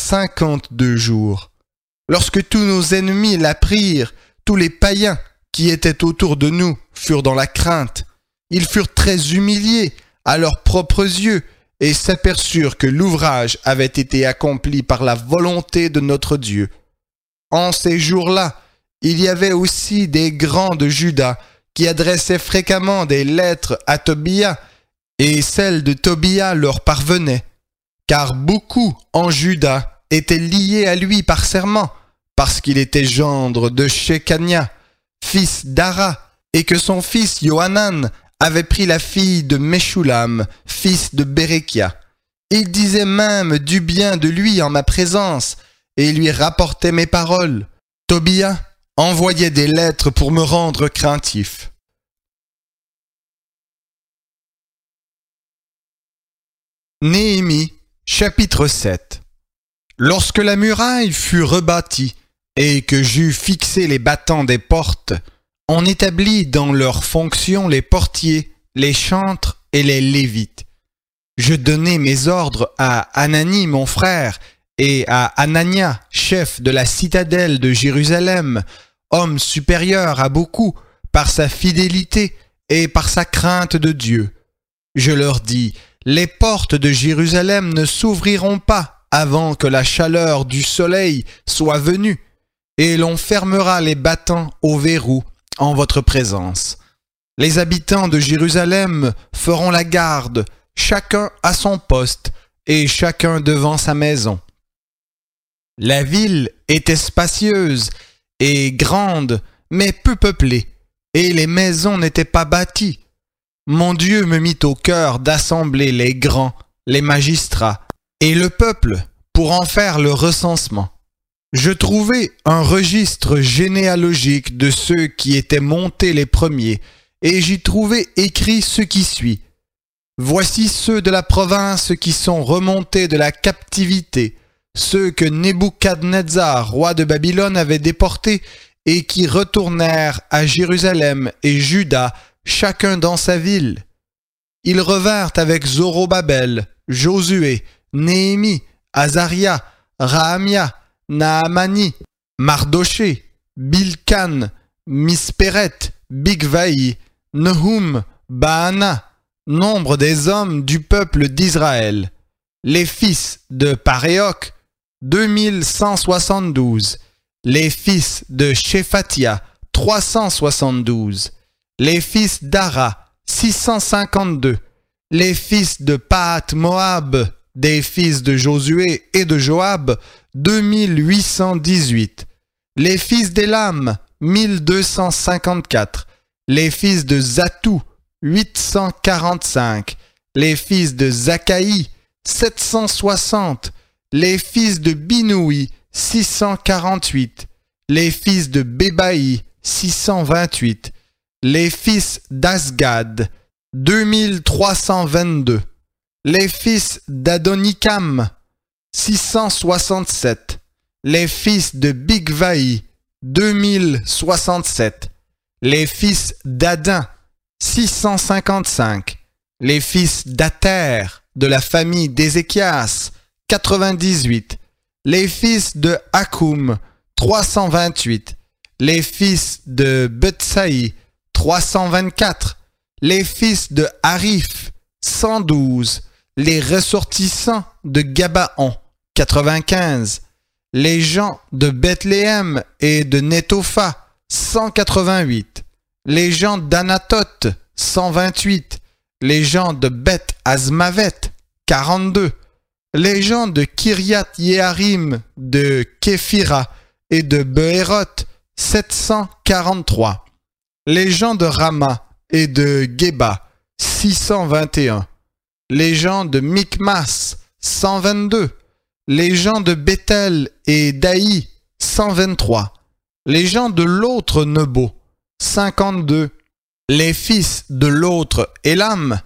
52 jours. Lorsque tous nos ennemis l'apprirent, tous les païens qui étaient autour de nous furent dans la crainte. Ils furent très humiliés à leurs propres yeux et s'aperçurent que l'ouvrage avait été accompli par la volonté de notre Dieu. En ces jours-là, il y avait aussi des grands de Juda qui adressaient fréquemment des lettres à Tobia, et celles de Tobia leur parvenaient, car beaucoup en Juda étaient liés à lui par serment, parce qu'il était gendre de Shekania, fils d'Ara, et que son fils Yohanan avait pris la fille de Meshulam, fils de Bérékia. Il disait même du bien de lui en ma présence, et lui rapportait mes paroles. Tobia envoyait des lettres pour me rendre craintif. Néhémie, chapitre 7. Lorsque la muraille fut rebâtie et que j'eus fixé les battants des portes, on établit dans leurs fonctions les portiers, les chantres et les lévites. Je donnai mes ordres à Anani mon frère et à Anania, chef de la citadelle de Jérusalem, homme supérieur à beaucoup par sa fidélité et par sa crainte de Dieu. Je leur dis: les portes de Jérusalem ne s'ouvriront pas avant que la chaleur du soleil soit venue, et l'on fermera les battants au verrou en votre présence. Les habitants de Jérusalem feront la garde, chacun à son poste, et chacun devant sa maison. La ville était spacieuse et grande, mais peu peuplée, et les maisons n'étaient pas bâties. Mon Dieu me mit au cœur d'assembler les grands, les magistrats, et le peuple pour en faire le recensement. Je trouvai un registre généalogique de ceux qui étaient montés les premiers, et j'y trouvai écrit ce qui suit. Voici ceux de la province qui sont remontés de la captivité, ceux que Nebuchadnezzar, roi de Babylone, avait déportés et qui retournèrent à Jérusalem et Juda, chacun dans sa ville. Ils revinrent avec Zorobabel, Josué, Néhémie, Azaria, Rahamia, Naamani, Mardoché, Bilkan, Mispéret, Bigvaï, Nehum, Baana, nombre des hommes du peuple d'Israël. Les fils de Paréoc, 2172. Les fils de Shephatia, 372. Les fils d'Ara, 652. Les fils de Pahat Moab, des fils de Josué et de Joab, 2818. Les fils d'Élam, 1254. Les fils de Zatou, 845. Les fils de Zakaï, 760. Les fils de Binoui, 648. Les fils de Bébaï, 628. Les fils d'Asgad, 2322. Les fils d'Adonikam, 667. Les fils de Bigvaï, 2067. Les fils d'Adin, 655. Les fils d'Ater, de la famille d'Ézéchias, 98. Les fils de Hakoum, 328. Les fils de Betsaï, 324. Les fils de Harif, 112. Les ressortissants de Gabaon, 95. Les gens de Bethléem et de Netopha, 188. Les gens d'Anatoth, 128. Les gens de Beth Azmavet, 42. Les gens de Kiriath Yearim, de Képhira et de Behéroth, 743. Les gens de Rama et de Geba, 621. Les gens de Mikmas, 122. Les gens de Bethel et d'Aï, 123. Les gens de l'autre Nebo, 52. Les fils de l'autre Élam,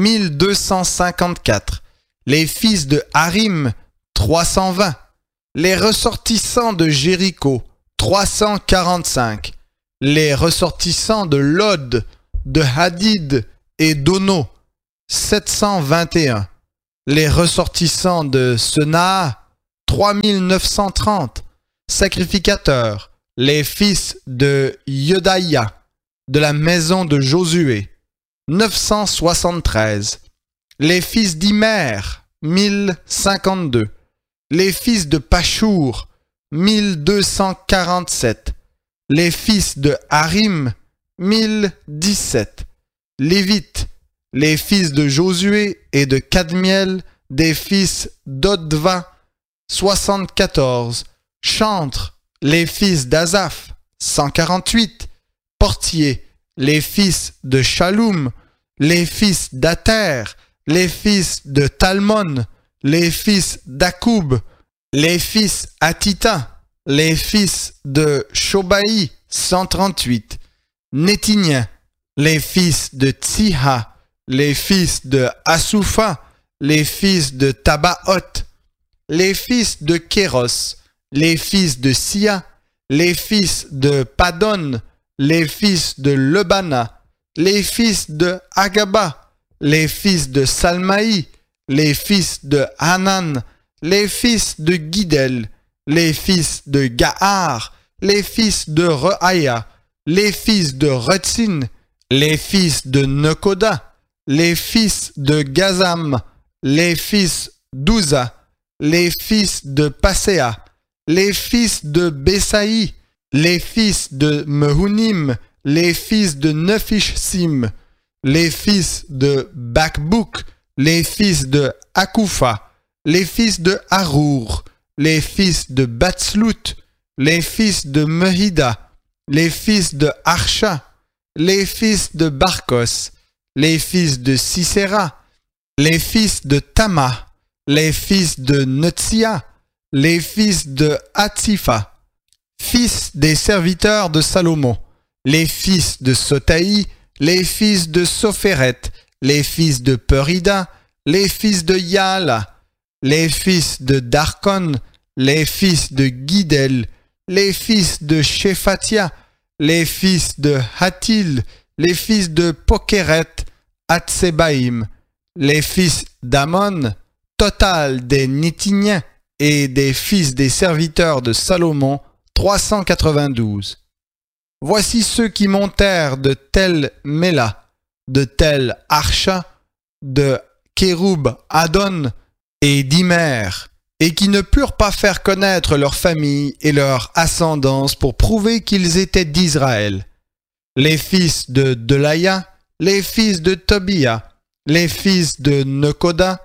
1254. Les fils de Harim, 320. Les ressortissants de Jéricho, 345. Les ressortissants de Lod, de Hadid et d'Ono, 721. Les ressortissants de Senaa, 3930. Sacrificateurs, les fils de Yodaïa, de la maison de Josué, 973. Les fils d'Imer, 1052. Les fils de Pachour, 1247. Les fils de Harim, 1017. Lévites, les fils de Josué et de Cadmiel, des fils d'Odva, 74. Chantres, les fils d'Azaph, 148. Portiers, les fils de Shaloum, les fils d'Ater, les fils de Talmon, les fils d'Akoub, les fils Hatita, les fils de Shobaï, 138. Nétiniens, les fils de Tsiha, les fils de Asoufa, les fils de Tabaoth, les fils de Kéros, les fils de Sia, les fils de Padon, les fils de Lebana, les fils de Agaba, les fils de Salmaï, les fils de Hanan, les fils de Guidel, les fils de Gahar, les fils de Rehaïa, les fils de Retzin, les fils de Nekoda, les fils de Gazam, les fils d'Uza, les fils de Passéa, les fils de Besaï, les fils de Mehunim, les fils de Nephishsim, les fils de Bakbouk, les fils de Akoufa, les fils de Harour, les fils de Batslout, les fils de Mehida, les fils de Archa, les fils de Barkos, les fils de Sisera, les fils de Tama, les fils de Netsia, les fils de Hatsifa, fils des serviteurs de Salomon, les fils de Sotaï, les fils de Sopheret, les fils de Perida, les fils de Yaala, les fils de Darkon, les fils de Guidel, les fils de Shephatia, les fils de Hatil, les fils de Pokeret, Hatsebaïm, les fils d'Amon, total des Nétiniens et des fils des serviteurs de Salomon, 392. Voici ceux qui montèrent de Tel Méla, de Tel Archa, de Kéroub Adon et d'Imer, et qui ne purent pas faire connaître leur famille et leur ascendance pour prouver qu'ils étaient d'Israël. Les fils de Delaya, les fils de Tobia, les fils de Nekoda,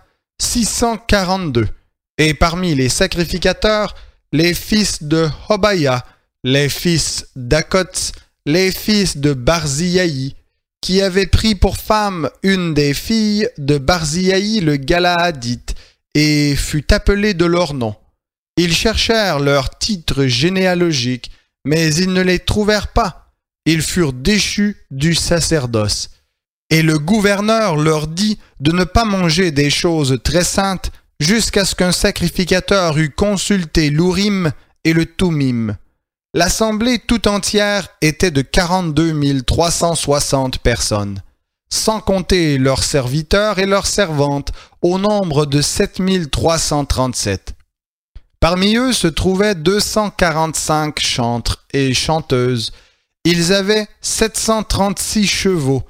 642. Et parmi les sacrificateurs, les fils de Hobaya, les fils d'Akots, les fils de Barziaï, qui avaient pris pour femme une des filles de Barziaï le Galaadite, et fut appelée de leur nom. Ils cherchèrent leur titre généalogique, mais ils ne les trouvèrent pas. Ils furent déchus du sacerdoce. Et le gouverneur leur dit de ne pas manger des choses très saintes jusqu'à ce qu'un sacrificateur eût consulté l'Urim et le Thummim. L'assemblée tout entière était de 42 360 personnes, sans compter leurs serviteurs et leurs servantes, au nombre de 7 337. Parmi eux se trouvaient 245 chantres et chanteuses. Ils avaient 736 chevaux,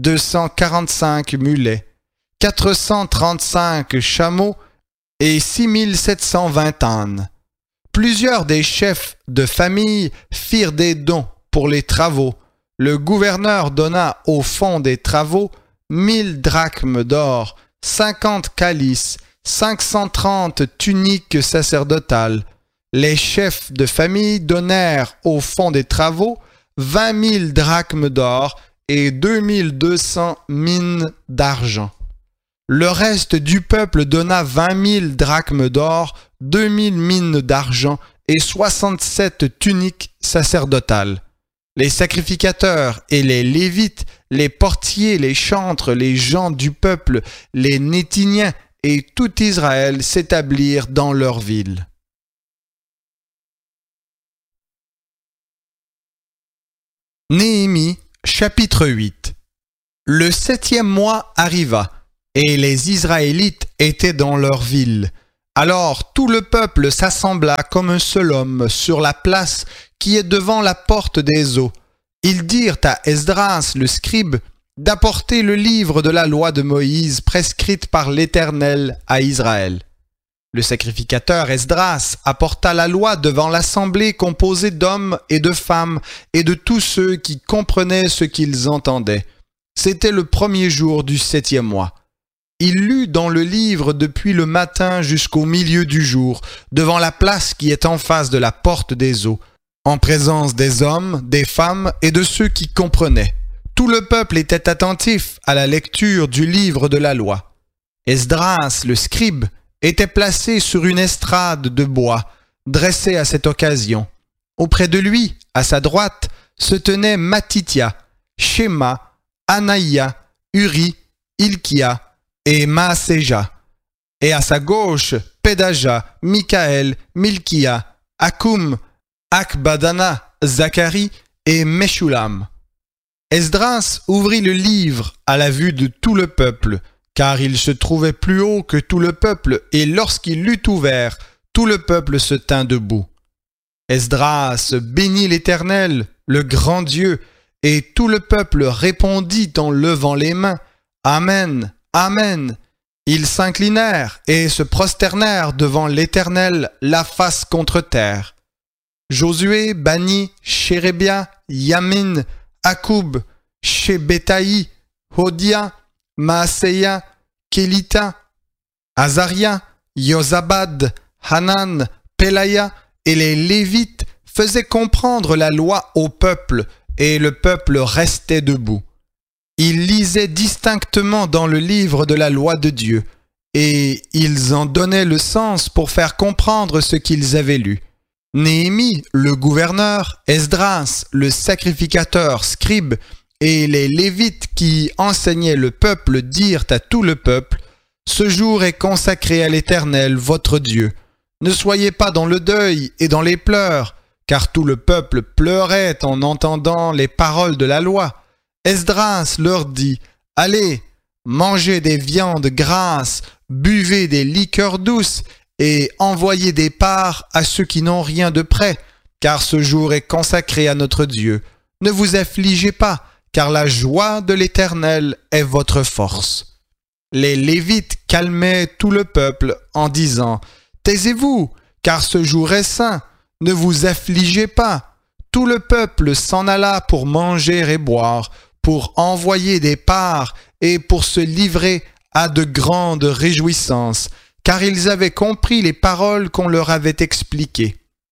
245 mulets, 435 chameaux et 6720 ânes. Plusieurs des chefs de famille firent des dons pour les travaux. Le gouverneur donna au fond des travaux 1000 drachmes d'or, 50 calices, 530 tuniques sacerdotales. Les chefs de famille donnèrent au fond des travaux 20 000 drachmes d'or et 2200 mines d'argent. Le reste du peuple donna 20 000 drachmes d'or, 2000 mines d'argent et 67 tuniques sacerdotales. Les sacrificateurs et les Lévites, les portiers, les chantres, les gens du peuple, les Nétiniens et tout Israël s'établirent dans leur ville. Néhémie, chapitre 8. Le 7e mois arriva, et les Israélites étaient dans leur ville, Alors tout le peuple s'assembla comme un seul homme sur la place qui est devant la porte des eaux. Ils dirent à Esdras le scribe d'apporter le livre de la loi de Moïse prescrite par l'Éternel à Israël. Le sacrificateur Esdras apporta la loi devant l'assemblée composée d'hommes et de femmes et de tous ceux qui comprenaient ce qu'ils entendaient. C'était le premier jour du 7e mois. Il lut dans le livre depuis le matin jusqu'au milieu du jour, devant la place qui est en face de la porte des eaux, en présence des hommes, des femmes et de ceux qui comprenaient. Tout le peuple était attentif à la lecture du livre de la loi. Esdras, le scribe, était placé sur une estrade de bois, dressée à cette occasion. Auprès de lui, à sa droite, se tenaient Matithia, Shema, Anaïa, Uri, Ilkia et Maaseja. Et à sa gauche, Pédaja, Michaël, Milkia, Akum, Akbadana, Zacharie et Meshulam. Esdras ouvrit le livre à la vue de tout le peuple, car il se trouvait plus haut que tout le peuple, et lorsqu'il l'eut ouvert, tout le peuple se tint debout. Esdras bénit l'Éternel, le grand Dieu, et tout le peuple répondit en levant les mains, « Amen, Amen !» Ils s'inclinèrent et se prosternèrent devant l'Éternel, la face contre terre. Josué, Bani, Shérébia, Yamin, Akoub, Shebetaï, Hodia, Maaseya, Kélita, Azaria, Yozabad, Hanan, Pelaya et les Lévites faisaient comprendre la loi au peuple, et le peuple restait debout. Ils lisaient distinctement dans le livre de la loi de Dieu, et ils en donnaient le sens pour faire comprendre ce qu'ils avaient lu. Néhémie, le gouverneur, Esdras, le sacrificateur, scribe, et les Lévites qui enseignaient le peuple dirent à tout le peuple, « Ce jour est consacré à l'Éternel, votre Dieu. Ne soyez pas dans le deuil et dans les pleurs, car tout le peuple pleurait en entendant les paroles de la loi. » Esdras leur dit, « Allez, mangez des viandes grasses, buvez des liqueurs douces, et envoyez des parts à ceux qui n'ont rien de près, car ce jour est consacré à notre Dieu. Ne vous affligez pas, car la joie de l'Éternel est votre force. » Les Lévites calmaient tout le peuple en disant, « Taisez-vous, car ce jour est saint, ne vous affligez pas. » Tout le peuple s'en alla pour manger et boire, pour envoyer des parts et pour se livrer à de grandes réjouissances, car ils avaient compris les paroles qu'on leur avait expliquées.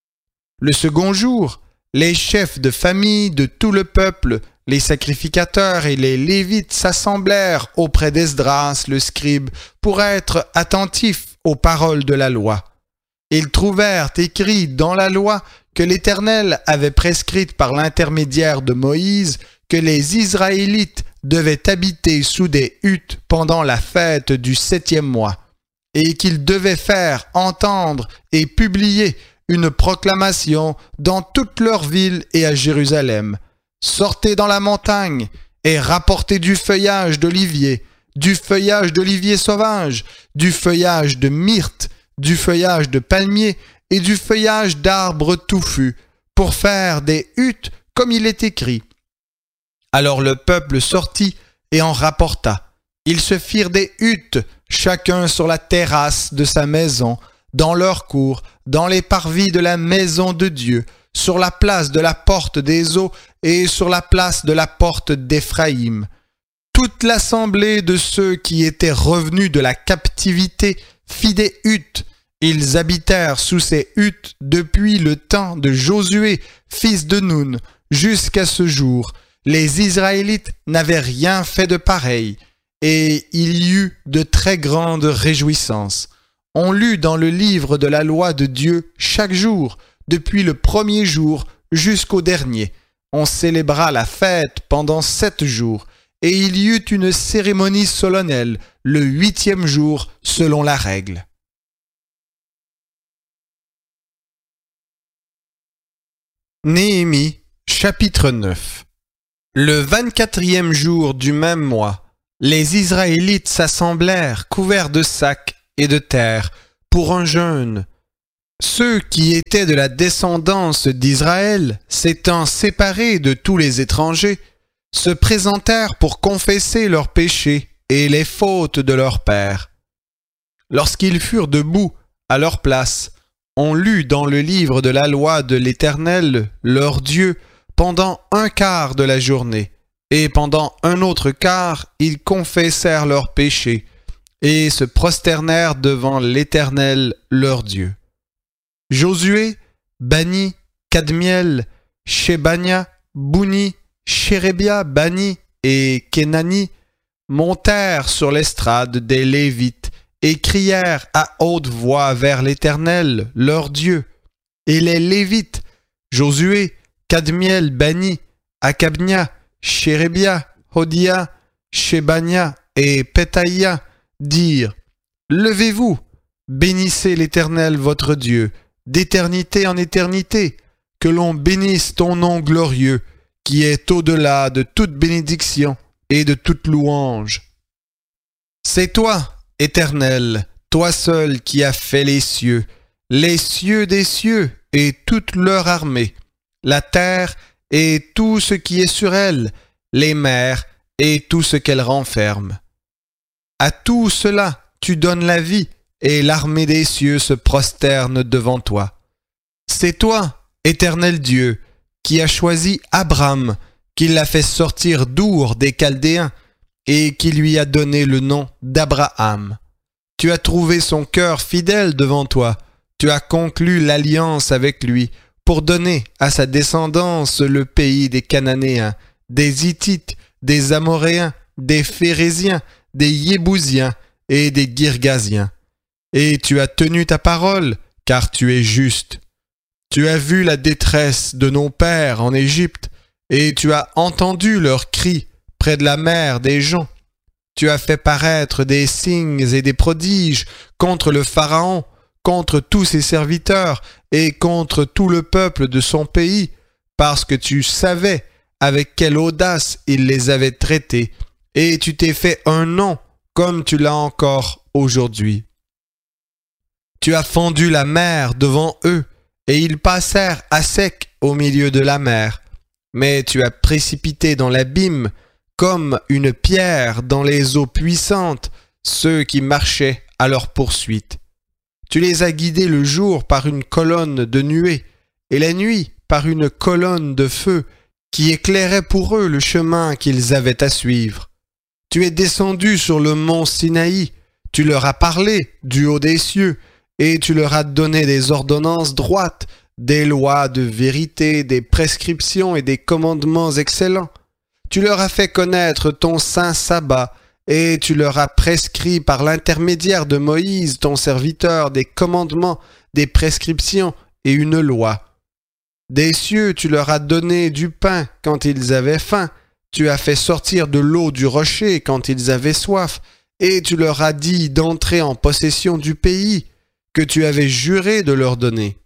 Le second jour, les chefs de famille de tout le peuple, les sacrificateurs et les Lévites s'assemblèrent auprès d'Esdras le scribe pour être attentifs aux paroles de la loi. Ils trouvèrent écrit dans la loi que l'Éternel avait prescrite par l'intermédiaire de Moïse que les Israélites devaient habiter sous des huttes pendant la fête du 7e mois, et qu'ils devaient faire entendre et publier une proclamation dans toute leur ville et à Jérusalem. Sortez dans la montagne et rapportez du feuillage d'olivier sauvage, du feuillage de myrte, du feuillage de palmier et du feuillage d'arbres touffus, pour faire des huttes comme il est écrit. Alors le peuple sortit et en rapporta. Ils se firent des huttes, chacun sur la terrasse de sa maison, dans leur cour, dans les parvis de la maison de Dieu, sur la place de la porte des eaux et sur la place de la porte d'Éphraïm. Toute l'assemblée de ceux qui étaient revenus de la captivité fit des huttes. Ils habitèrent sous ces huttes depuis le temps de Josué, fils de Nun, jusqu'à ce jour. Les Israélites n'avaient rien fait de pareil, et il y eut de très grandes réjouissances. On lut dans le livre de la loi de Dieu chaque jour, depuis le premier jour jusqu'au dernier. On célébra la fête pendant 7 jours, et il y eut une cérémonie solennelle le 8e jour selon la règle. Néhémie, chapitre 9. Le 24e jour du même mois, les Israélites s'assemblèrent couverts de sacs et de terre pour un jeûne. Ceux qui étaient de la descendance d'Israël, s'étant séparés de tous les étrangers, se présentèrent pour confesser leurs péchés et les fautes de leurs pères. Lorsqu'ils furent debout à leur place, on lut dans le livre de la loi de l'Éternel, leur Dieu, pendant un quart de la journée, et pendant un autre quart, ils confessèrent leurs péchés, et se prosternèrent devant l'Éternel, leur Dieu. Josué, Bani, Kadmiel, Shebania, Bouni, Shérébia, Bani et Kenani montèrent sur l'estrade des Lévites et crièrent à haute voix vers l'Éternel, leur Dieu. Et les Lévites, Josué, Kadmiel, Bani, Akabnia, Shérébia, Hodia, Shebania et Pétaïa dirent: Levez-vous, bénissez l'Éternel votre Dieu, d'éternité en éternité, que l'on bénisse ton nom glorieux, qui est au-delà de toute bénédiction et de toute louange. C'est toi, Éternel, toi seul qui as fait les cieux des cieux et toute leur armée, la terre et tout ce qui est sur elle, les mers et tout ce qu'elle renferme. À tout cela, tu donnes la vie, et l'armée des cieux se prosterne devant toi. C'est toi, Éternel Dieu, qui as choisi Abram, qui l'a fait sortir d'Our des Chaldéens, et qui lui a donné le nom d'Abraham. Tu as trouvé son cœur fidèle devant toi, tu as conclu l'alliance avec lui, pour donner à sa descendance le pays des Cananéens, des Hittites, des Amoréens, des Phéréziens, des Yébousiens et des Girgasiens. Et tu as tenu ta parole, car tu es juste. Tu as vu la détresse de nos pères en Égypte, et tu as entendu leurs cris près de la mer des gens. Tu as fait paraître des signes et des prodiges contre le Pharaon, contre tous ses serviteurs et contre tout le peuple de son pays, parce que tu savais avec quelle audace il les avait traités, et tu t'es fait un nom comme tu l'as encore aujourd'hui. Tu as fendu la mer devant eux, et ils passèrent à sec au milieu de la mer. Mais tu as précipité dans l'abîme, comme une pierre dans les eaux puissantes, ceux qui marchaient à leur poursuite. Tu les as guidés le jour par une colonne de nuée, et la nuit par une colonne de feu, qui éclairait pour eux le chemin qu'ils avaient à suivre. Tu es descendu sur le mont Sinaï, tu leur as parlé du haut des cieux, et tu leur as donné des ordonnances droites, des lois de vérité, des prescriptions et des commandements excellents. Tu leur as fait connaître ton saint sabbat, et tu leur as prescrit par l'intermédiaire de Moïse, ton serviteur, des commandements, des prescriptions et une loi. Des cieux, tu leur as donné du pain quand ils avaient faim, tu as fait sortir de l'eau du rocher quand ils avaient soif, et tu leur as dit d'entrer en possession du pays que tu avais juré de leur donner.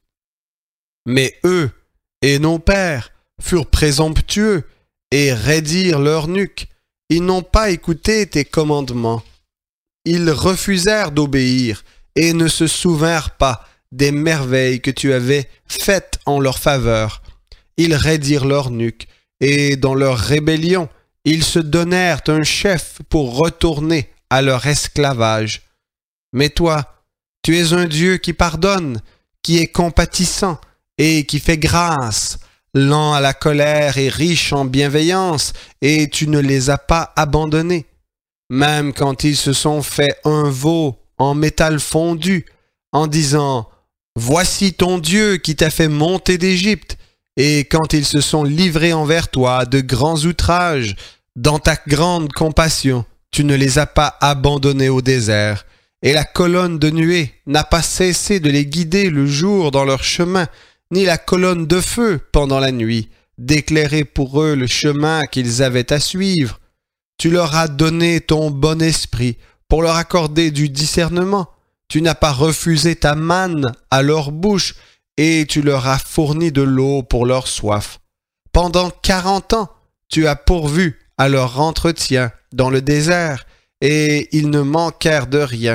Mais eux et nos pères furent présomptueux et raidirent leur nuque. Ils n'ont pas écouté tes commandements. Ils refusèrent d'obéir et ne se souvinrent pas des merveilles que tu avais faites en leur faveur. Ils raidirent leur nuque, et dans leur rébellion, ils se donnèrent un chef pour retourner à leur esclavage. Mais toi, tu es un Dieu qui pardonne, qui est compatissant et qui fait grâce, lent à la colère et riche en bienveillance, et tu ne les as pas abandonnés. Même quand ils se sont fait un veau en métal fondu, en disant « Voici ton Dieu qui t'a fait monter d'Égypte », et quand ils se sont livrés envers toi de grands outrages, dans ta grande compassion, tu ne les as pas abandonnés au désert, et la colonne de nuée n'a pas cessé de les guider le jour dans leur chemin, ni la colonne de feu pendant la nuit, d'éclairer pour eux le chemin qu'ils avaient à suivre. Tu leur as donné ton bon esprit pour leur accorder du discernement. Tu n'as pas refusé ta manne à leur bouche, et tu leur as fourni de l'eau pour leur soif. Pendant 40 ans, tu as pourvu à leur entretien dans le désert, et ils ne manquèrent de rien,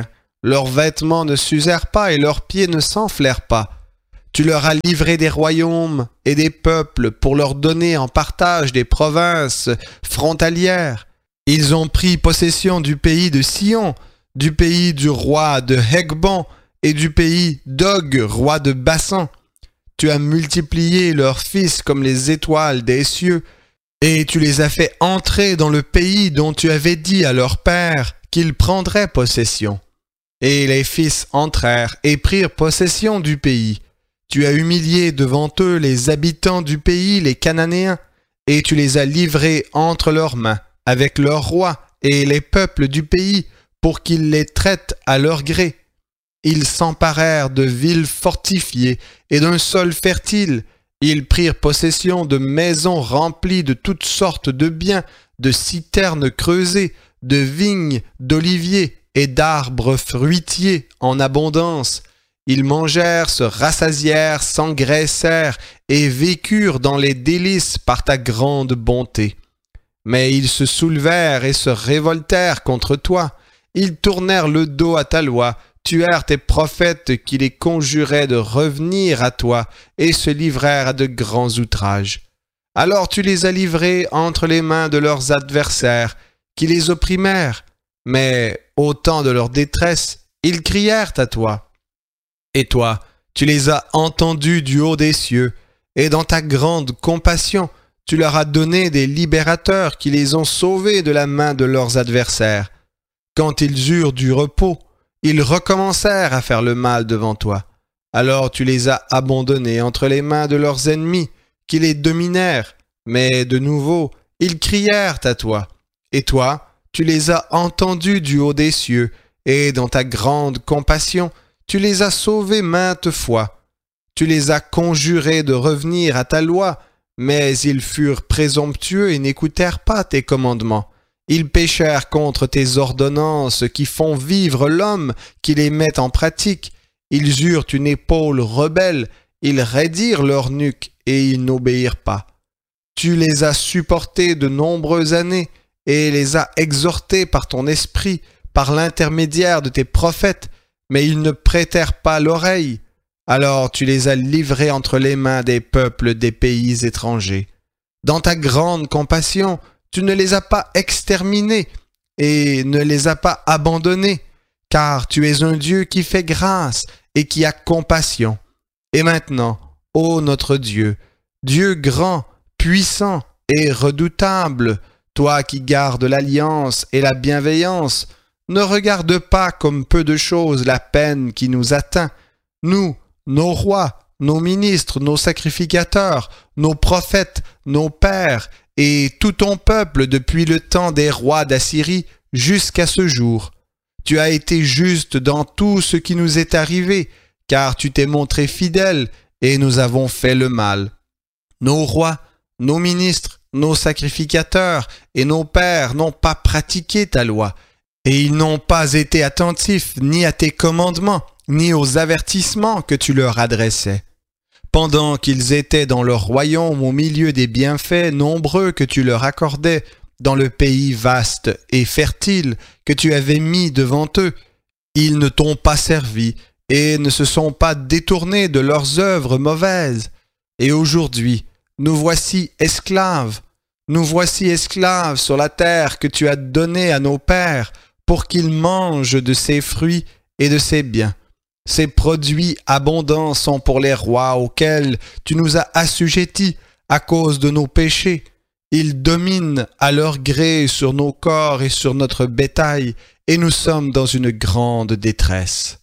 Leurs vêtements ne s'usèrent pas et leurs pieds ne s'enflèrent pas. Tu leur as livré des royaumes et des peuples pour leur donner en partage des provinces frontalières. Ils ont pris possession du pays de Sion, du pays du roi de Heshbon et du pays d'Og, roi de Bassan. Tu as multiplié leurs fils comme les étoiles des cieux, et tu les as fait entrer dans le pays dont tu avais dit à leur père qu'ils prendraient possession. Et les fils entrèrent et prirent possession du pays. Tu as humilié devant eux les habitants du pays, les Cananéens, et tu les as livrés entre leurs mains, avec leurs rois et les peuples du pays, pour qu'ils les traitent à leur gré. Ils s'emparèrent de villes fortifiées et d'un sol fertile. Ils prirent possession de maisons remplies de toutes sortes de biens, de citernes creusées, de vignes, d'oliviers et d'arbres fruitiers en abondance. Ils mangèrent, se rassasièrent, s'engraissèrent et vécurent dans les délices par ta grande bonté. Mais ils se soulevèrent et se révoltèrent contre toi. Ils tournèrent le dos à ta loi, tuèrent tes prophètes qui les conjuraient de revenir à toi et se livrèrent à de grands outrages. Alors tu les as livrés entre les mains de leurs adversaires, qui les opprimèrent. Mais au temps de leur détresse, ils crièrent à toi. Et toi, tu les as entendus du haut des cieux, et dans ta grande compassion, tu leur as donné des libérateurs qui les ont sauvés de la main de leurs adversaires. Quand ils eurent du repos, ils recommencèrent à faire le mal devant toi. Alors tu les as abandonnés entre les mains de leurs ennemis, qui les dominèrent. Mais de nouveau, ils crièrent à toi. Et toi, tu les as entendus du haut des cieux, et dans ta grande compassion, tu les as sauvés maintes fois. Tu les as conjurés de revenir à ta loi, mais ils furent présomptueux et n'écoutèrent pas tes commandements. Ils péchèrent contre tes ordonnances qui font vivre l'homme, qui les met en pratique. Ils eurent une épaule rebelle, ils raidirent leur nuque et ils n'obéirent pas. Tu les as supportés de nombreuses années et les as exhortés par ton esprit, par l'intermédiaire de tes prophètes, mais ils ne prêtèrent pas l'oreille. Alors tu les as livrés entre les mains des peuples des pays étrangers. Dans ta grande compassion, tu ne les as pas exterminés et ne les as pas abandonnés, car tu es un Dieu qui fait grâce et qui a compassion. Et maintenant, ô notre Dieu, Dieu grand, puissant et redoutable, toi qui gardes l'alliance et la bienveillance, ne regarde pas comme peu de choses la peine qui nous atteint. Nous, nos rois, nos ministres, nos sacrificateurs, nos prophètes, nos pères, et tout ton peuple depuis le temps des rois d'Assyrie jusqu'à ce jour. Tu as été juste dans tout ce qui nous est arrivé, car tu t'es montré fidèle et nous avons fait le mal. Nos rois, nos ministres, nos sacrificateurs et nos pères n'ont pas pratiqué ta loi, et ils n'ont pas été attentifs ni à tes commandements, ni aux avertissements que tu leur adressais. Pendant qu'ils étaient dans leur royaume au milieu des bienfaits nombreux que tu leur accordais, dans le pays vaste et fertile que tu avais mis devant eux, ils ne t'ont pas servi et ne se sont pas détournés de leurs œuvres mauvaises. Et aujourd'hui, nous voici esclaves sur la terre que tu as donnée à nos pères pour qu'ils mangent de ses fruits et de ses biens. Ces produits abondants sont pour les rois auxquels tu nous as assujettis à cause de nos péchés. Ils dominent à leur gré sur nos corps et sur notre bétail, et nous sommes dans une grande détresse.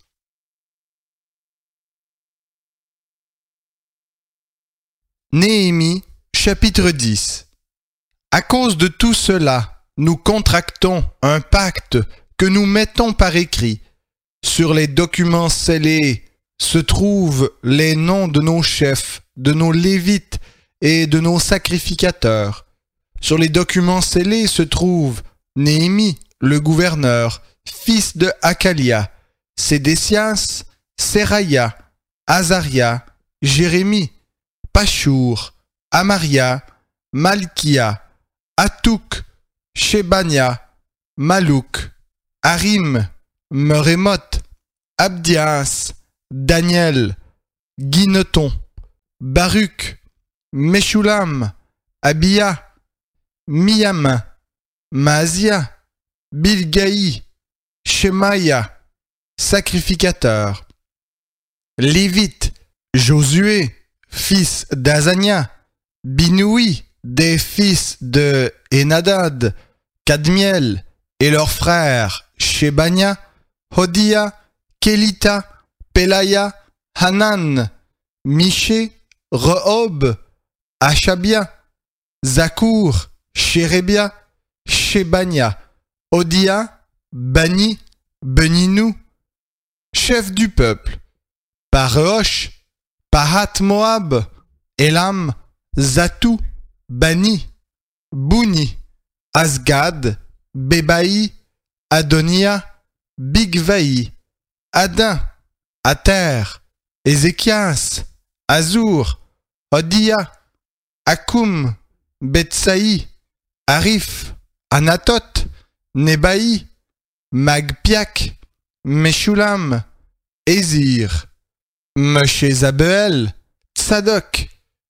Néhémie, chapitre 10. À cause de tout cela, nous contractons un pacte que nous mettons par écrit. Sur les documents scellés se trouvent les noms de nos chefs, de nos lévites et de nos sacrificateurs. Sur les documents scellés se trouve Néhémie, le gouverneur, fils de Hakalia, Sédécias, Seraïa, Azaria, Jérémie, Pachour, Amaria, Malkia, Hatouk, Shebania, Malouk, Harim, Merémoth, Abdias, Daniel, Guineton, Baruch, Meshulam, Abia, Miyam, Maasia, Bilgaï, Shemaïa, sacrificateur. Lévite, Josué, fils d'Azania, Binoui, des fils de Enadad, Kadmiel, et leurs frères Shebania, Hodia, Kelita, Pelaya, Hanan, Miché, Rehob, Achabia, Zakour, Shérébia, Shebania, Odia, Bani, Beninou, chef du peuple, Pareosh, Pahat Moab, Elam, Zatou, Bani, Bouni, Asgad, Bebaï, Adonia, Bigvaï, Adin, Ater, Ézéchias, Azur, Odia, Akoum, Betsaï, Arif, Anatot, Nebaï, Magpiak, Meshulam, Ézir, Meshezabeel, Tsadok,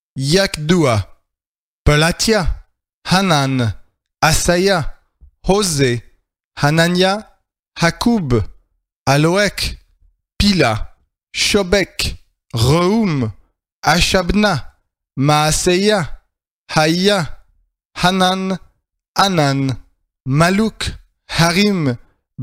Yakdoua, Pelatia, Hanan, Asaya, Hosé, Hanania, Hakoub, Aloek, Pila, Shobek, Rehoum, Ashabna, Maaseya, Haïa, Hanan, Anan, Malouk, Harim,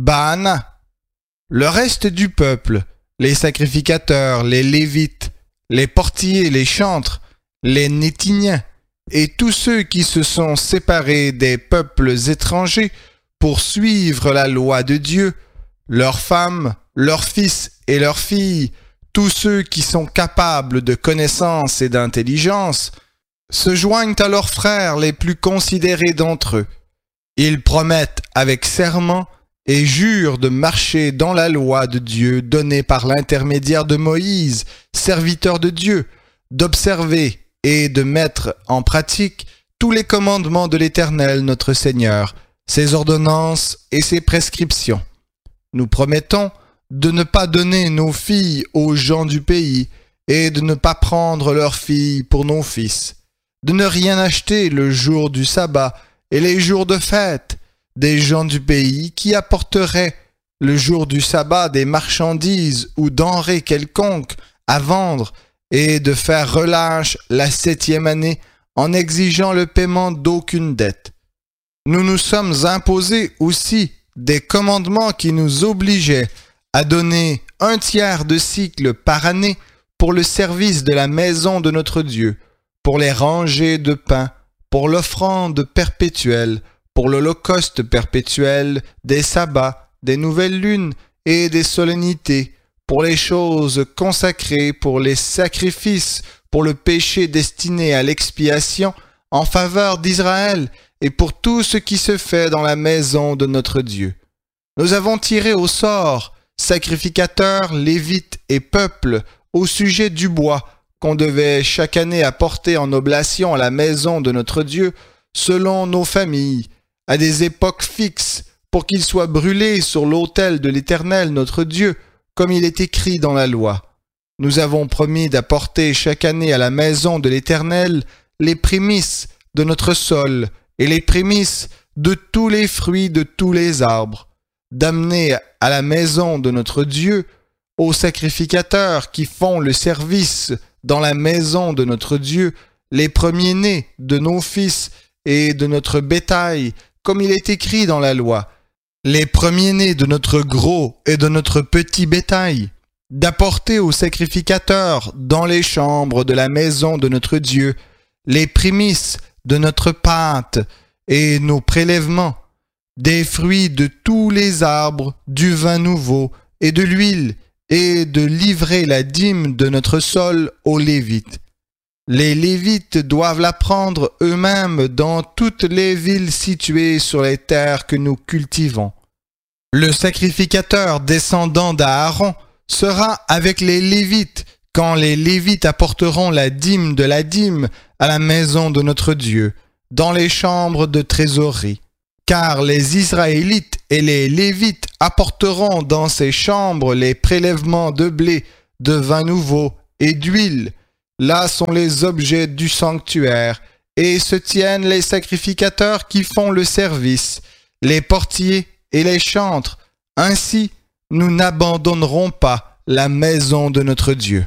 Baana. Le reste du peuple, les sacrificateurs, les lévites, les portiers, les chantres, les nétiniens, et tous ceux qui se sont séparés des peuples étrangers pour suivre la loi de Dieu, leurs femmes, leurs fils et leurs filles, tous ceux qui sont capables de connaissance et d'intelligence, se joignent à leurs frères les plus considérés d'entre eux. Ils promettent avec serment et jurent de marcher dans la loi de Dieu donnée par l'intermédiaire de Moïse, serviteur de Dieu, d'observer et de mettre en pratique tous les commandements de l'Éternel notre Seigneur, ses ordonnances et ses prescriptions. Nous promettons de ne pas donner nos filles aux gens du pays et de ne pas prendre leurs filles pour nos fils, de ne rien acheter le jour du sabbat et les jours de fête des gens du pays qui apporteraient le jour du sabbat des marchandises ou denrées quelconques à vendre et de faire relâche la 7e année en exigeant le paiement d'aucune dette. Nous nous sommes imposés aussi des commandements qui nous obligeaient à donner 1/3 de cycle par année pour le service de la maison de notre Dieu, pour les rangées de pain, pour l'offrande perpétuelle, pour l'holocauste perpétuel, des sabbats, des nouvelles lunes et des solennités, pour les choses consacrées, pour les sacrifices, pour le péché destiné à l'expiation en faveur d'Israël et pour tout ce qui se fait dans la maison de notre Dieu. Nous avons tiré au sort sacrificateurs, lévites et peuples au sujet du bois qu'on devait chaque année apporter en oblation à la maison de notre Dieu selon nos familles, à des époques fixes, pour qu'il soit brûlé sur l'autel de l'Éternel notre Dieu, comme il est écrit dans la loi. Nous avons promis d'apporter chaque année à la maison de l'Éternel les prémices de notre sol et les prémices de tous les fruits de tous les arbres, d'amener à la maison de notre Dieu aux sacrificateurs qui font le service dans la maison de notre Dieu les premiers-nés de nos fils et de notre bétail, comme il est écrit dans la loi, les premiers-nés de notre gros et de notre petit bétail, d'apporter aux sacrificateurs dans les chambres de la maison de notre Dieu les prémices de notre pâte et nos prélèvements, des fruits de tous les arbres, du vin nouveau et de l'huile, et de livrer la dîme de notre sol aux Lévites. Les Lévites doivent la prendre eux-mêmes dans toutes les villes situées sur les terres que nous cultivons. Le sacrificateur descendant d'Aaron sera avec les Lévites quand les Lévites apporteront la dîme de la dîme à la maison de notre Dieu, dans les chambres de trésorerie. Car les Israélites et les Lévites apporteront dans ces chambres les prélèvements de blé, de vin nouveau et d'huile. Là sont les objets du sanctuaire, et se tiennent les sacrificateurs qui font le service, les portiers et les chantres. Ainsi, nous n'abandonnerons pas la maison de notre Dieu.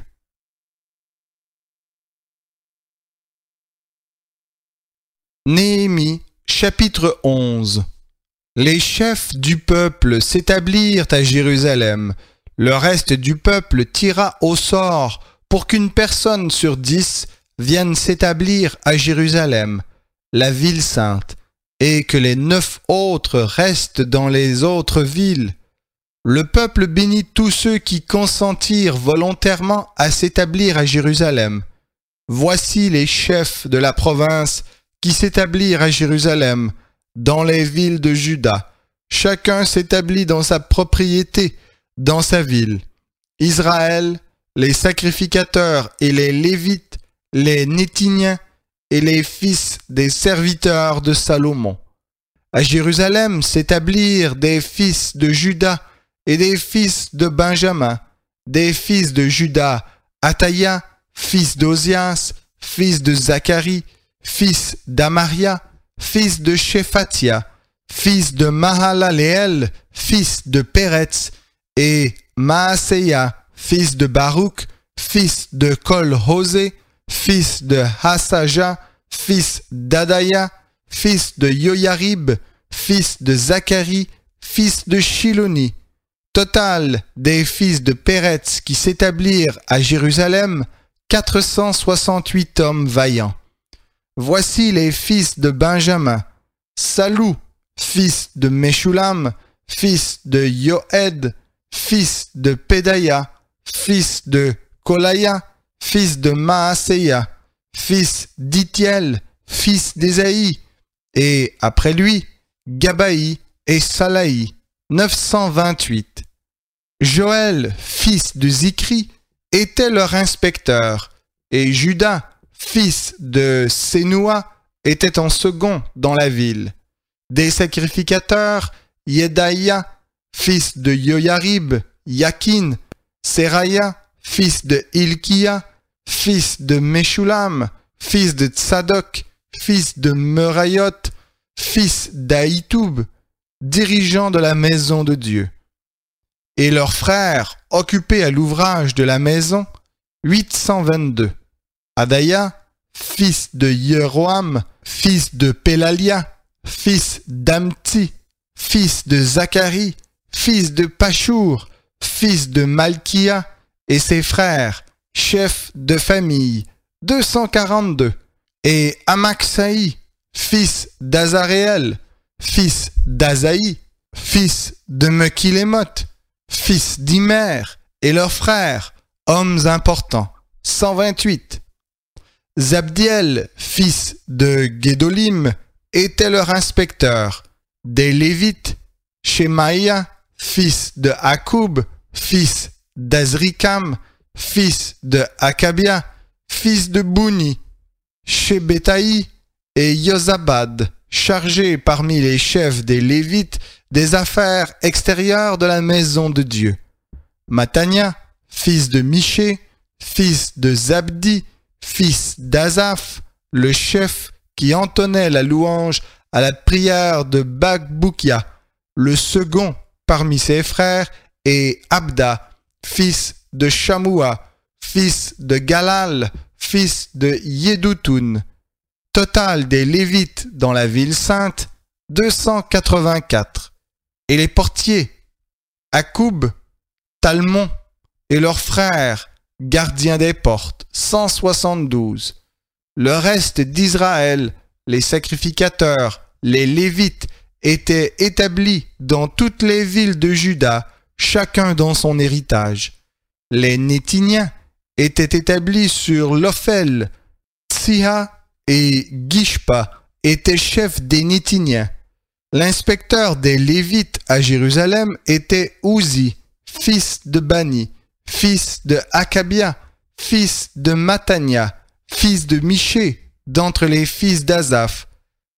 Néhémie, chapitre 11. Les chefs du peuple s'établirent à Jérusalem. Le reste du peuple tira au sort pour qu'une personne sur 10 vienne s'établir à Jérusalem, la ville sainte, et que les 9 autres restent dans les autres villes. Le peuple bénit tous ceux qui consentirent volontairement à s'établir à Jérusalem. Voici les chefs de la province qui s'établirent à Jérusalem, dans les villes de Juda. Chacun s'établit dans sa propriété, dans sa ville. Israël, les sacrificateurs et les Lévites, les Néthiniens et les fils des serviteurs de Salomon. À Jérusalem s'établirent des fils de Juda et des fils de Benjamin, des fils de Juda, Ataïa, fils d'Ozias, fils de Zacharie, fils d'Amaria, fils de Shephatia, fils de Mahalaleel, fils de Péretz, et Maaseia, fils de Baruch, fils de Kol-Hosé, fils de Hasaja, fils d'Adaya, fils de Yoyarib, fils de Zacharie, fils de Shiloni. Total des fils de Péretz qui s'établirent à Jérusalem, 468 hommes vaillants. Voici les fils de Benjamin. Salou, fils de Meshulam, fils de Yoed, fils de Pédaïa, fils de Kolaya, fils de Maaseia, fils d'Itiel, fils d'Ésaïe, et après lui, Gabaï et Salaï, 928. Joël, fils de Zikri, était leur inspecteur, et Judas, fils de Sénoua, était en second dans la ville. Des sacrificateurs, Yedaïa, fils de Yoyarib, Yakin, Seraya, fils de Hilkia, fils de Meshulam, fils de Tsadok, fils de Merayot, fils d'Aïtoub, dirigeants de la maison de Dieu. Et leurs frères, occupés à l'ouvrage de la maison, 822. Adaya, fils de Yeroham, fils de Pélalia, fils d'Amti, fils de Zacharie, fils de Pashur, fils de Malkia, et ses frères, chefs de famille, 242. Et Amaxaï, fils d'Azaréel, fils d'Azaï, fils de Mekilémoth, fils d'Imer, et leurs frères, hommes importants, 128. Zabdiel, fils de Guédolim, était leur inspecteur. Des Lévites, Shemaïa, fils de Akoub, fils d'Azrikam, fils de Akabia, fils de Bouni, Shebetaï et Yozabad, chargés parmi les chefs des Lévites des affaires extérieures de la maison de Dieu. Matania, fils de Miché, fils de Zabdi, fils d'Azaph, le chef qui entonnait la louange à la prière de Bakboukia, le second parmi ses frères, et Abda, fils de Shamoua, fils de Galal, fils de Yédoutoun. Total des Lévites dans la ville sainte, 284. Et les portiers, Akoub, Talmon, et leurs frères, gardiens des portes, 172. Le reste d'Israël, les sacrificateurs, les Lévites, étaient établis dans toutes les villes de Juda, chacun dans son héritage. Les Néthiniens étaient établis sur l'Ophel. Tsiha et Gishpa étaient chefs des Néthiniens. L'inspecteur des Lévites à Jérusalem était Ouzi, fils de Bani, fils de Akabia, fils de Matania, fils de Miché, d'entre les fils d'Azaph.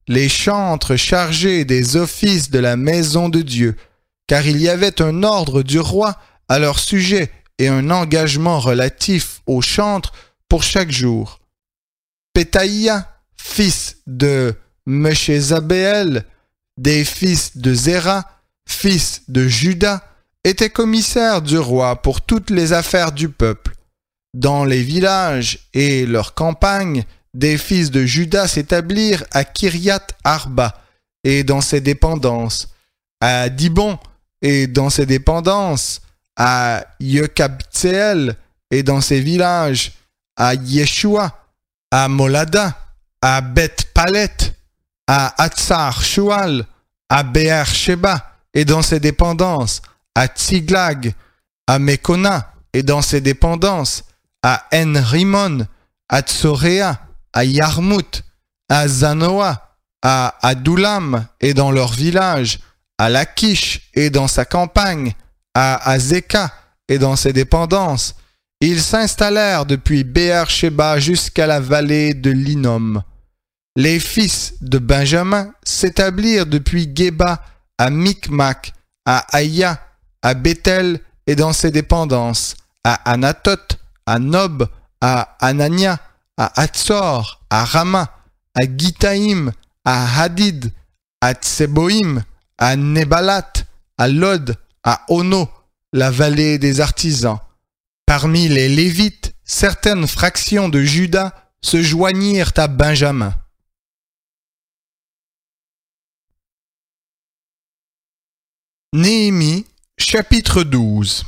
les chantres chargés des offices de la maison de Dieu, car il y avait un ordre du roi à leur sujet et un engagement relatif aux chantres pour chaque jour. Pétaïa, fils de Meshezabéel, des fils de Zéra, fils de Juda, était commissaire du roi pour toutes les affaires du peuple. Dans les villages et leurs campagnes, des fils de Juda s'établirent à Kiriath Arba et dans ses dépendances, à Dibon et dans ses dépendances, à Yekabtséel et dans ses villages, à Yeshua, à Molada, à Beth-Palet, à Hatsar-Shual, à Beer-Sheba et dans ses dépendances, à Tsiglag, à Mekona et dans ses dépendances, à En-Rimon, à Tsoréa, à Yarmout, à Zanoa, à Adoulam et dans leur village, à Lachish et dans sa campagne, à Azeka et dans ses dépendances. Ils s'installèrent depuis Beer-Sheba jusqu'à la vallée de l'Hinnom. Les fils de Benjamin s'établirent depuis Geba à Micmac, à Aïa, à Bethel et dans ses dépendances, à Anatot, à Nob, à Anania, à Hatzor, à Rama, à Gitaïm, à Hadid, à Tseboïm, à Nebalat, à Lod, à Ono, la vallée des artisans. Parmi les Lévites, certaines fractions de Juda se joignirent à Benjamin. Néhémie, chapitre 12.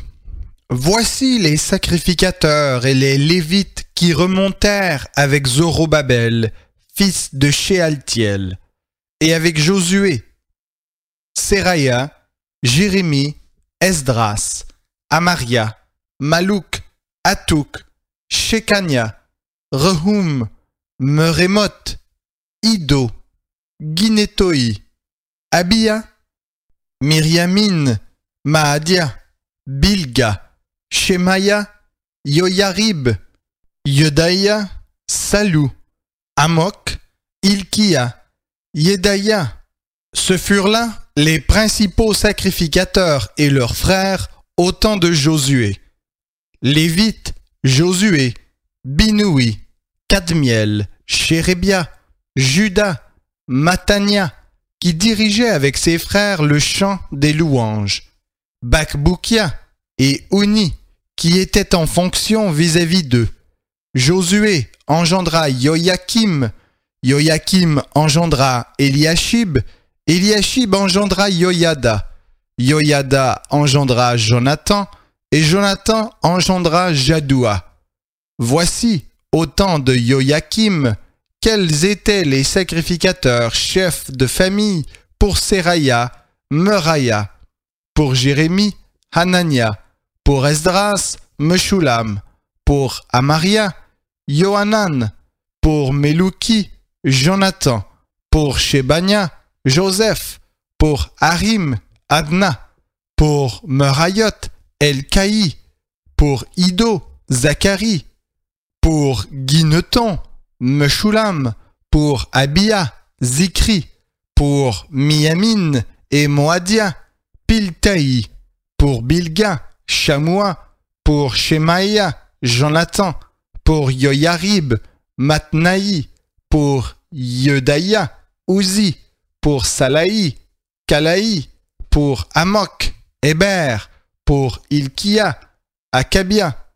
Voici les sacrificateurs et les Lévites qui remontèrent avec Zorobabel, fils de Shealtiel, et avec Josué, Seraya, Jérémie, Esdras, Amaria, Malouk, Atouk, Shekania, Rehum, Merémoth, Ido, Guinétoi, Abia, Miriamine, Maadia, Bilga, Shemaya, Yoyarib, Yedaïa, Salou, Amok, Ilkia, Yedaïa. Ce furent là les principaux sacrificateurs et leurs frères au temps de Josué. Lévites, Josué, Binoui, Kadmiel, Chérébia, Juda, Matania, qui dirigeait avec ses frères le chant des louanges, Bakboukia et Ouni, qui étaient en fonction vis-à-vis d'eux. Josué engendra Joachim, Joachim engendra Eliashib, Eliashib engendra Joiada, Joiada engendra Jonathan, et Jonathan engendra Jadoua. Voici, au temps de Joachim, quels étaient les sacrificateurs chefs de famille pour Seraya, Meraya, pour Jérémie, Hanania, pour Esdras, Meshulam, pour Amaria, Yohanan, pour Melouki, Jonathan, pour Shebania, Joseph, pour Harim, Adna, pour Merayot, Elkaï, pour Ido, Zacharie, pour Guineton, Meshulam, pour Abia, Zikri, pour Miamin et Moadia, Piltaï, pour Bilga, Shamoua, pour Shemaïa, Jonathan, pour Yoyarib, Matnaï, pour Yedaïa, Uzi, pour Salaï, Kalaï, pour Amok, Héber, pour Ilkia, Akabia,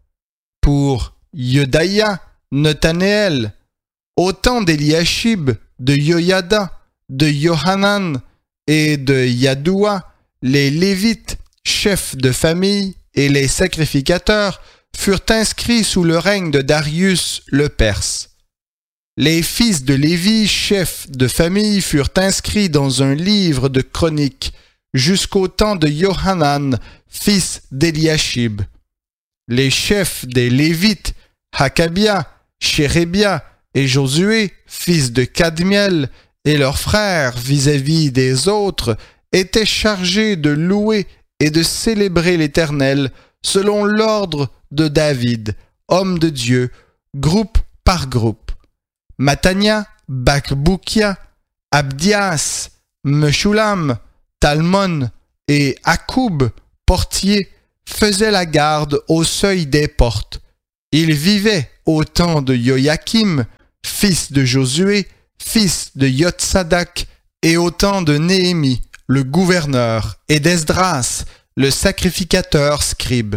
pour Yedaïa, Netanéel, autant d'Eliashib, de Yoyada, de Yohanan et de Yadoua, les Lévites, chefs de famille et les sacrificateurs furent inscrits sous le règne de Darius le Perse. Les fils de Lévi, chefs de famille, furent inscrits dans un livre de chroniques jusqu'au temps de Yohanan, fils d'Eliashib. Les chefs des Lévites, Hakabia, Chérébia et Josué, fils de Kadmiel, et leurs frères vis-à-vis des autres, étaient chargés de louer et de célébrer l'Éternel selon l'ordre de David, homme de Dieu, groupe par groupe. Matania, Bakboukia, Abdias, Meshulam, Talmon et Akoub, portiers, faisaient la garde au seuil des portes. Ils vivaient au temps de Joachim, fils de Josué, fils de Yotsadak, et au temps de Néhémie, le gouverneur, et d'Esdras, le sacrificateur scribe.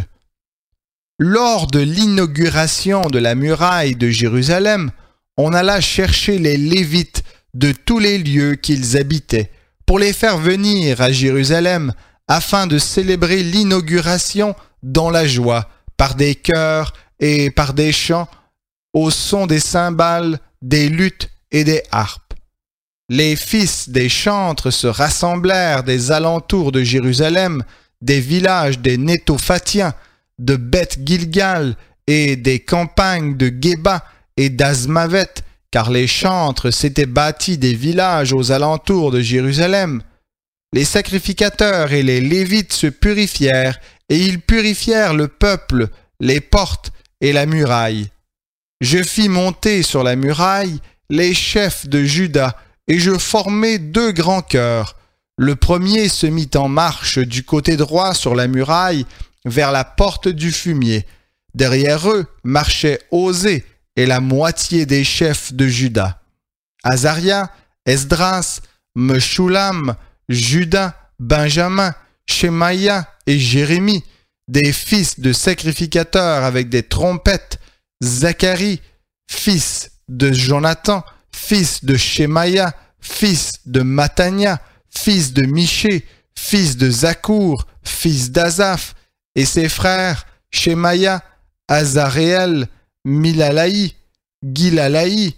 Lors de l'inauguration de la muraille de Jérusalem, on alla chercher les Lévites de tous les lieux qu'ils habitaient pour les faire venir à Jérusalem afin de célébrer l'inauguration dans la joie, par des chœurs et par des chants, au son des cymbales, des luths et des harpes. Les fils des chantres se rassemblèrent des alentours de Jérusalem, des villages des Nétophatiens, de Beth-Gilgal et des campagnes de Géba et d'Azmavet, car les chantres s'étaient bâtis des villages aux alentours de Jérusalem. Les sacrificateurs et les Lévites se purifièrent, et ils purifièrent le peuple, les portes et la muraille. Je fis monter sur la muraille les chefs de Juda, et je formai 2 grands chœurs. Le premier se mit en marche du côté droit sur la muraille, vers la porte du fumier. Derrière eux marchait Osée et la moitié des chefs de Juda. Azaria, Esdras, Meshulam, Juda, Benjamin, Shemaïa et Jérémie, des fils de sacrificateurs avec des trompettes, Zacharie, fils de Jonathan, fils de Shemaïa, fils de Matania, fils de Miché, fils de Zakour, fils d'Azaph, et ses frères Shemaïa, Azaréel, Milalaï, Gilalaï,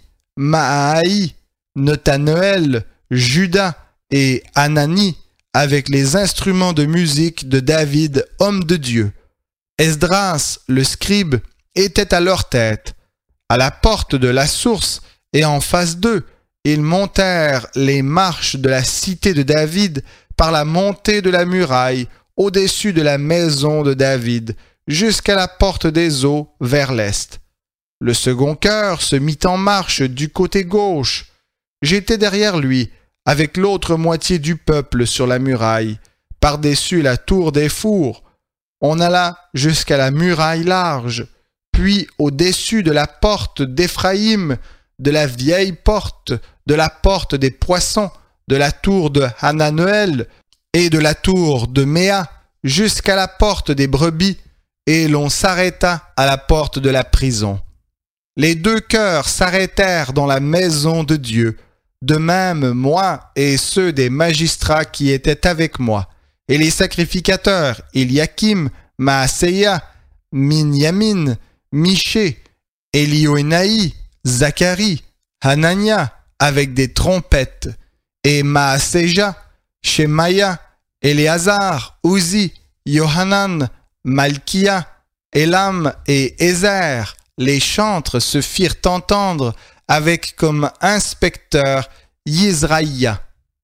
Maaï, Netanuel, Juda et Anani, avec les instruments de musique de David, homme de Dieu. Esdras, le scribe, était à leur tête. À la porte de la source et en face d'eux, ils montèrent les marches de la cité de David par la montée de la muraille au-dessus de la maison de David, jusqu'à la porte des eaux vers l'est. Le second chœur se mit en marche du côté gauche. J'étais derrière lui, avec l'autre moitié du peuple sur la muraille, par-dessus la tour des fours. On alla jusqu'à la muraille large, puis au-dessus de la porte d'Éphraïm, de la vieille porte, de la porte des poissons, de la tour de Hananuel et de la tour de Méa, jusqu'à la porte des brebis, et l'on s'arrêta à la porte de la prison. Les 2 chœurs s'arrêtèrent dans la maison de Dieu, de même moi et ceux des magistrats qui étaient avec moi, et les sacrificateurs Eliakim, Maaseia, Minyamin, Miché, Élioénaï, Zacharie, Hanania, avec des trompettes, et Maaseja, Shemaïa, Éléazar, Uzi, Yohanan, Malkia, Élam et Ézer, les chantres se firent entendre avec comme inspecteur Yizraïa.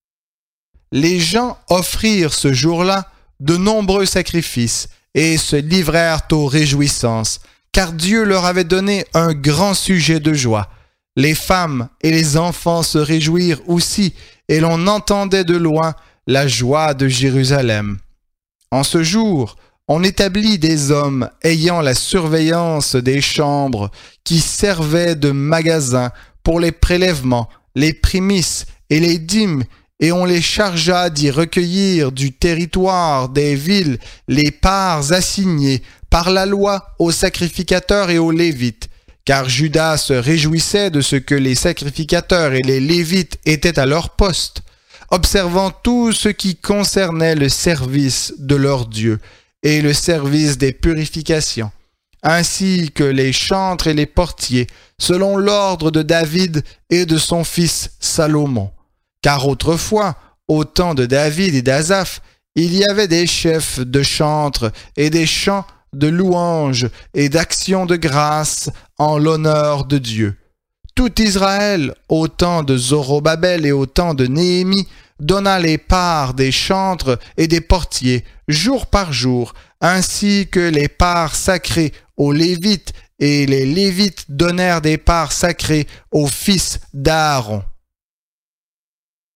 Les gens offrirent ce jour-là de nombreux sacrifices et se livrèrent aux réjouissances, car Dieu leur avait donné un grand sujet de joie. Les femmes et les enfants se réjouirent aussi, et l'on entendait de loin la joie de Jérusalem. En ce jour, on établit des hommes ayant la surveillance des chambres qui servaient de magasins pour les prélèvements, les prémices et les dîmes, et on les chargea d'y recueillir du territoire des villes les parts assignées par la loi aux sacrificateurs et aux Lévites, car Juda se réjouissait de ce que les sacrificateurs et les Lévites étaient à leur poste, observant tout ce qui concernait le service de leur Dieu et le service des purifications, ainsi que les chantres et les portiers, selon l'ordre de David et de son fils Salomon. Car autrefois, au temps de David et d'Azaph, il y avait des chefs de chantres et des chants de louanges et d'actions de grâce en l'honneur de Dieu. Tout Israël, au temps de Zorobabel et au temps de Néhémie, donna les parts des chantres et des portiers, jour par jour, ainsi que les parts sacrées aux Lévites, et les Lévites donnèrent des parts sacrées aux fils d'Aaron.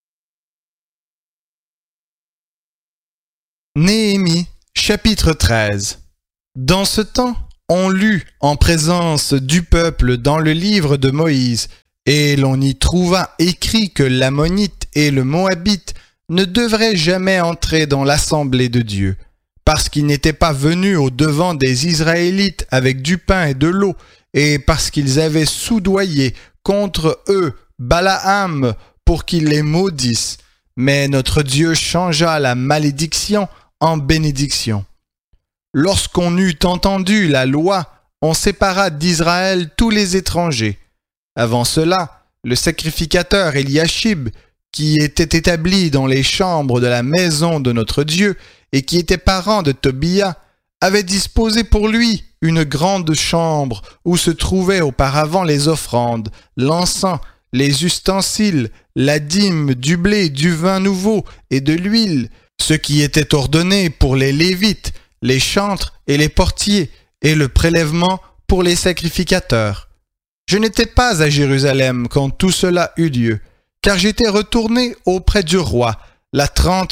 Néhémie, chapitre 13. Dans ce temps, on lut en présence du peuple dans le livre de Moïse, et l'on y trouva écrit que l'Ammonite et le Moabite ne devraient jamais entrer dans l'assemblée de Dieu, parce qu'ils n'étaient pas venus au devant des Israélites avec du pain et de l'eau, et parce qu'ils avaient soudoyé contre eux Balaam pour qu'il les maudisse. Mais notre Dieu changea la malédiction en bénédiction. Lorsqu'on eut entendu la loi, on sépara d'Israël tous les étrangers. Avant cela, le sacrificateur Eliashib, qui était établi dans les chambres de la maison de notre Dieu et qui était parent de Tobia, avait disposé pour lui une grande chambre où se trouvaient auparavant les offrandes, l'encens, les ustensiles, la dîme, du blé, du vin nouveau et de l'huile, ce qui était ordonné pour les Lévites, les chantres et les portiers, et le prélèvement pour les sacrificateurs. Je n'étais pas à Jérusalem quand tout cela eut lieu, car j'étais retourné auprès du roi, la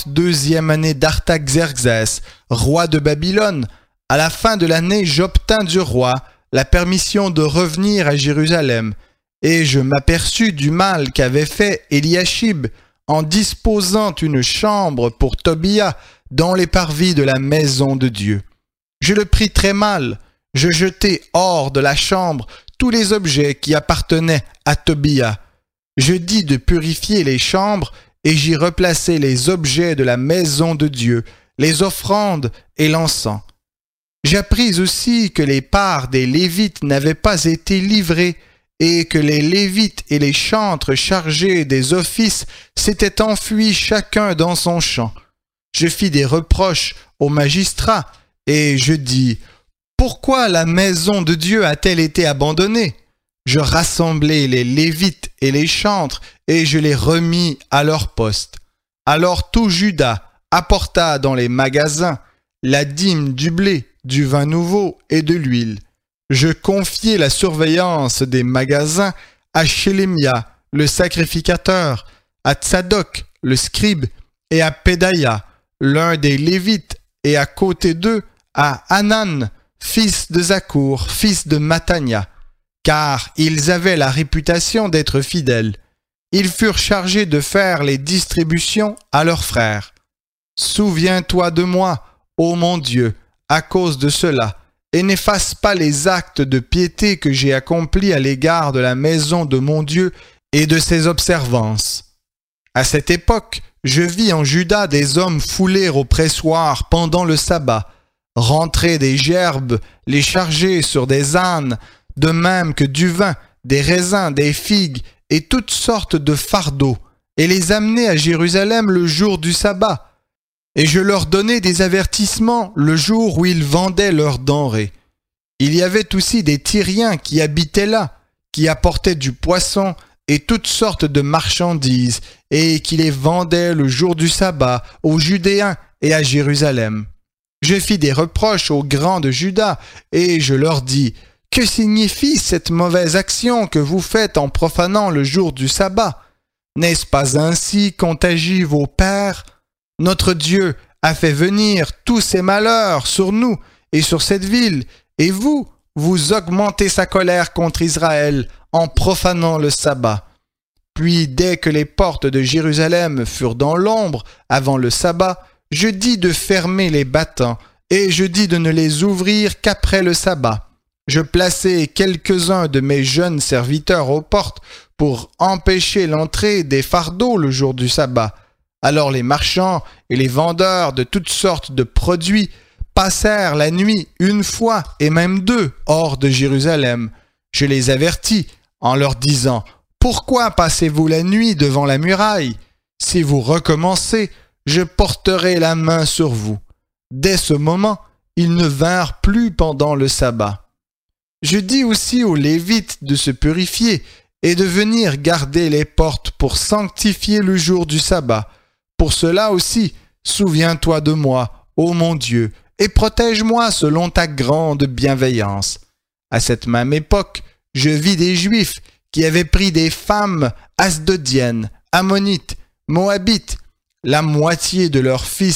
32e année d'Artaxerxès, roi de Babylone. À la fin de l'année, j'obtins du roi la permission de revenir à Jérusalem, et je m'aperçus du mal qu'avait fait Eliashib en disposant une chambre pour Tobia dans les parvis de la maison de Dieu. Je le pris très mal. Je jetai hors de la chambre tous les objets qui appartenaient à Tobia. Je dis de purifier les chambres et j'y replaçai les objets de la maison de Dieu, les offrandes et l'encens. J'appris aussi que les parts des Lévites n'avaient pas été livrées et que les Lévites et les chantres chargés des offices s'étaient enfuis chacun dans son champ. Je fis des reproches aux magistrats et je dis « Pourquoi la maison de Dieu a-t-elle été abandonnée ?» Je rassemblai les Lévites et les chantres et je les remis à leur poste. Alors tout Juda apporta dans les magasins la dîme du blé, du vin nouveau et de l'huile. Je confiai la surveillance des magasins à Shelemia, le sacrificateur, à Tsadok, le scribe, et à Pédaïa, l'un des Lévites, et à côté d'eux, à Hanan, fils de Zakour, fils de Matania, car ils avaient la réputation d'être fidèles. Ils furent chargés de faire les distributions à leurs frères. Souviens-toi de moi, ô mon Dieu, à cause de cela, et n'efface pas les actes de piété que j'ai accomplis à l'égard de la maison de mon Dieu et de ses observances. À cette époque, je vis en Juda des hommes fouler au pressoir pendant le sabbat, rentrer des gerbes, les charger sur des ânes, de même que du vin, des raisins, des figues et toutes sortes de fardeaux, et les amener à Jérusalem le jour du sabbat. Et je leur donnai des avertissements le jour où ils vendaient leurs denrées. Il y avait aussi des Tyriens qui habitaient là, qui apportaient du poisson et toutes sortes de marchandises, et qui les vendaient le jour du sabbat aux Judéens et à Jérusalem. Je fis des reproches aux grands de Juda, et je leur dis « Que signifie cette mauvaise action que vous faites en profanant le jour du sabbat? N'est-ce pas ainsi qu'ont agi vos pères? Notre Dieu a fait venir tous ces malheurs sur nous et sur cette ville, et vous augmentez sa colère contre Israël en profanant le sabbat. Puis dès que les portes de Jérusalem furent dans l'ombre avant le sabbat, je dis de fermer les battants, et je dis de ne les ouvrir qu'après le sabbat. Je plaçai quelques-uns de mes jeunes serviteurs aux portes pour empêcher l'entrée des fardeaux le jour du sabbat. Alors les marchands et les vendeurs de toutes sortes de produits passèrent la nuit une fois et même deux hors de Jérusalem. Je les avertis en leur disant « Pourquoi passez-vous la nuit devant la muraille? Si vous recommencez, je porterai la main sur vous. » Dès ce moment, ils ne vinrent plus pendant le sabbat. Je dis aussi aux Lévites de se purifier et de venir garder les portes pour sanctifier le jour du sabbat. Pour cela aussi, souviens-toi de moi, ô mon Dieu, et protège-moi selon ta grande bienveillance. À cette même époque, je vis des Juifs qui avaient pris des femmes asdodiennes, ammonites, moabites. La moitié de leurs fils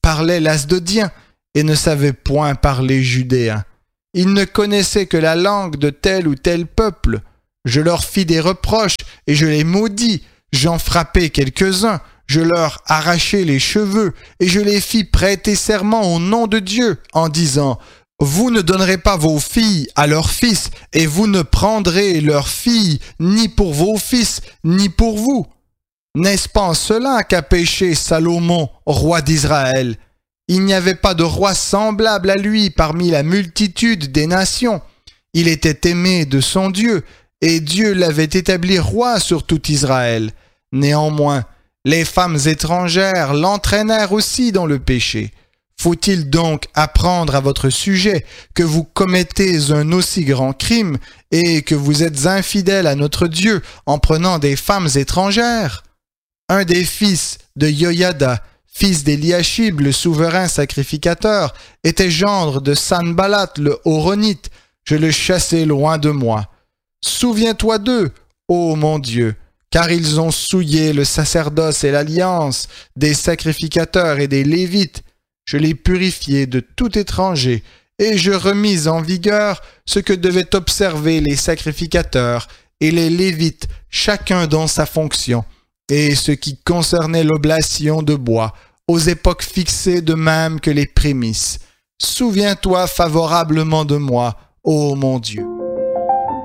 parlaient l'asdodien et ne savaient point parler judéen. Ils ne connaissaient que la langue de tel ou tel peuple. Je leur fis des reproches et je les maudis. J'en frappai quelques-uns. Je leur arrachai les cheveux et je les fis prêter serment au nom de Dieu en disant « Vous ne donnerez pas vos filles à leurs fils et vous ne prendrez leurs filles ni pour vos fils ni pour vous. » N'est-ce pas en cela qu'a péché Salomon, roi d'Israël? Il n'y avait pas de roi semblable à lui parmi la multitude des nations. Il était aimé de son Dieu, et Dieu l'avait établi roi sur tout Israël. Néanmoins, les femmes étrangères l'entraînèrent aussi dans le péché. Faut-il donc apprendre à votre sujet que vous commettez un aussi grand crime et que vous êtes infidèles à notre Dieu en prenant des femmes étrangères? Un des fils de Joiada, fils d'Eliashib, le souverain sacrificateur, était gendre de Sanballat le Horonite. Je le chassai loin de moi. Souviens-toi d'eux, ô mon Dieu, car ils ont souillé le sacerdoce et l'alliance des sacrificateurs et des Lévites. Je les purifiai de tout étranger, et je remis en vigueur ce que devaient observer les sacrificateurs et les Lévites, chacun dans sa fonction, et ce qui concernait l'oblation de bois, aux époques fixées de même que les prémices. Souviens-toi favorablement de moi, ô mon Dieu.